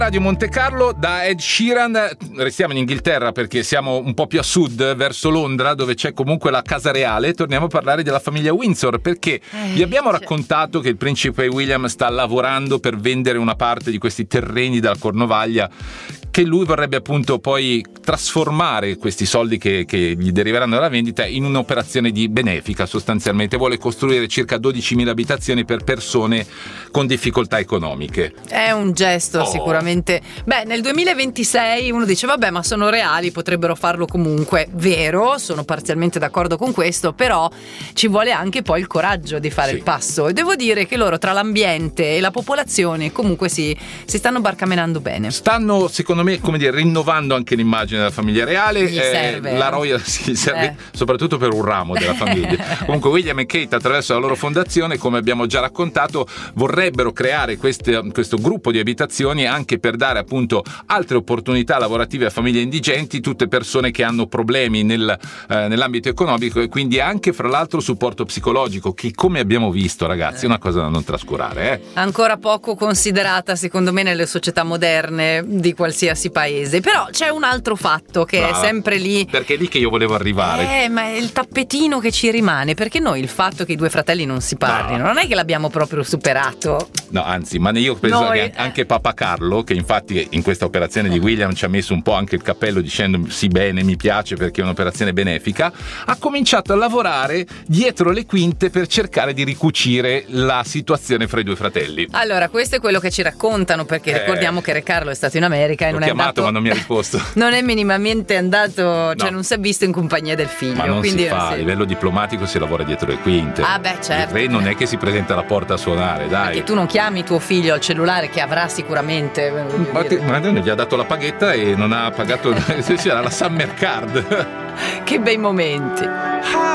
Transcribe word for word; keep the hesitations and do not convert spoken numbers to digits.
Radio Monte Carlo da Ed Sheeran. Restiamo in Inghilterra perché siamo un po' più a sud, verso Londra, dove c'è comunque la Casa Reale. Torniamo a parlare della famiglia Windsor perché eh, vi abbiamo raccontato che il principe William sta lavorando per vendere una parte di questi terreni della Cornovaglia, che lui vorrebbe appunto poi trasformare questi soldi che, che gli deriveranno dalla vendita in un'operazione di benefica. Sostanzialmente vuole costruire circa dodicimila abitazioni per persone con difficoltà economiche. È un gesto oh. sicuramente. Beh, nel duemilaventisei uno dice vabbè, ma sono reali, potrebbero farlo comunque. Vero, sono parzialmente d'accordo con questo, però ci vuole anche poi il coraggio di fare sì. il passo, e devo dire che loro tra l'ambiente e la popolazione comunque si, si stanno barcamenando bene. Stanno secondo me, come dire, rinnovando anche l'immagine della famiglia reale. Gli serve. Eh, la Royal si serve eh. soprattutto per un ramo della famiglia. Comunque William e Kate, attraverso la loro fondazione, come abbiamo già raccontato, vorrebbero creare queste, questo gruppo di abitazioni anche per dare appunto altre opportunità lavorative a famiglie indigenti, tutte persone che hanno problemi nel, eh, nell'ambito economico, e quindi anche fra l'altro supporto psicologico, che come abbiamo visto, ragazzi, è una cosa da non trascurare. Eh. Ancora poco considerata secondo me nelle società moderne di qualsiasi paese, però c'è un altro fatto che Brava. è sempre lì, perché è lì che io volevo arrivare. Eh, ma è il tappetino che ci rimane, perché noi il fatto che i due fratelli non si parlino no. non è che l'abbiamo proprio superato. No, anzi, ma io penso noi, che anche Papa Carlo, che infatti in questa operazione di William ci ha messo un po' anche il cappello dicendo sì, bene, mi piace perché è un'operazione benefica, ha cominciato a lavorare dietro le quinte per cercare di ricucire la situazione fra i due fratelli. Allora, questo è quello che ci raccontano, perché eh, ricordiamo che Re Carlo è stato in America e non è chiamato, andato, ma non mi ha risposto. Non è minimamente andato, no. cioè non si è visto in compagnia del figlio. Ma non quindi si fa, si... a livello diplomatico si lavora dietro le quinte. Ah beh, certo. Il re non è che si presenta alla porta a suonare, dai. Perché tu non chiami tuo figlio al cellulare, che avrà sicuramente. Ma te, ma gli ha dato la paghetta e non ha pagato, c'era la Summer Card. Che bei momenti.